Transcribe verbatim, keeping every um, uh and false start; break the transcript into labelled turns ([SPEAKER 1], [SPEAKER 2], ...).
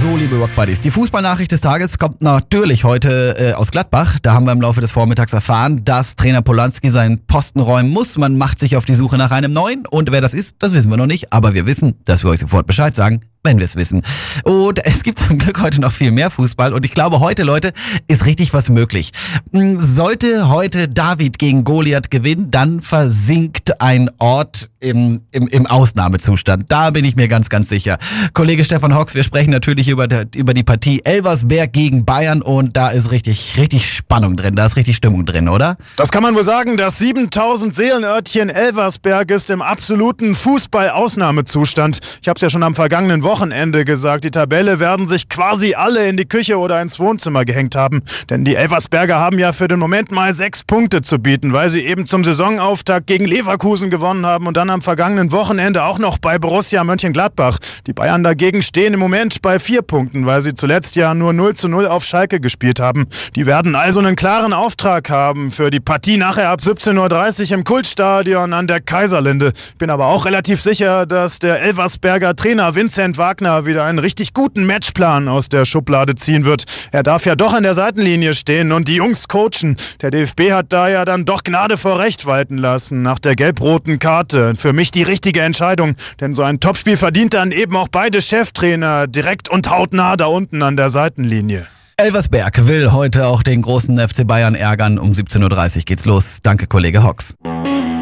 [SPEAKER 1] So, liebe Rockbuddies, die Fußballnachricht des Tages kommt natürlich heute äh, aus Gladbach. Da haben wir im Laufe des Vormittags erfahren, dass Trainer Polanski seinen Posten räumen muss. Man macht sich auf die Suche nach einem neuen. Und wer das ist, das wissen wir noch nicht. Aber wir wissen, dass wir euch sofort Bescheid sagen, wenn wir es wissen. Und es gibt zum Glück heute noch viel mehr Fußball. Und ich glaube, heute, Leute, ist richtig was möglich. Sollte heute David gegen Goliath gewinnen, dann versinkt ein Ort im, im, im Ausnahmezustand. Da bin ich mir ganz, ganz sicher. Kollege Stefan Hocks, wir sprechen natürlich über, der, über die Partie Elversberg gegen Bayern. Und da ist richtig, richtig Spannung drin. Da ist richtig Stimmung drin, oder?
[SPEAKER 2] Das kann man wohl sagen. Das siebentausend Seelenörtchen Elversberg ist im absoluten Fußball-Ausnahmezustand. Ich habe es ja schon am vergangenen Wochenende Wochenende gesagt, die Tabelle werden sich quasi alle in die Küche oder ins Wohnzimmer gehängt haben. Denn die Elversberger haben ja für den Moment mal sechs Punkte zu bieten, weil sie eben zum Saisonauftakt gegen Leverkusen gewonnen haben und dann am vergangenen Wochenende auch noch bei Borussia Mönchengladbach. Die Bayern dagegen stehen im Moment bei vier Punkten, weil sie zuletzt ja nur null zu null auf Schalke gespielt haben. Die werden also einen klaren Auftrag haben für die Partie nachher ab siebzehn Uhr dreißig im Kultstadion an der Kaiserlinde. Ich bin aber auch relativ sicher, dass der Elversberger Trainer Vincent Wagner wieder einen richtig guten Matchplan aus der Schublade ziehen wird. Er darf ja doch an der Seitenlinie stehen und die Jungs coachen. Der D F B hat da ja dann doch Gnade vor Recht walten lassen nach der gelb-roten Karte. Für mich die richtige Entscheidung, denn so ein Topspiel verdient dann eben auch beide Cheftrainer direkt und hautnah da unten an der Seitenlinie.
[SPEAKER 1] Elversberg will heute auch den großen F C Bayern ärgern. Um siebzehn Uhr dreißig geht's los. Danke, Kollege Hocks.